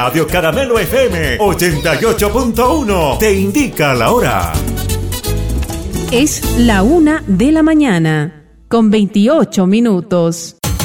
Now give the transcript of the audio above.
Radio Caramelo FM 88.1 te indica la hora. Es la 1:00 de la mañana, con 28 minutos.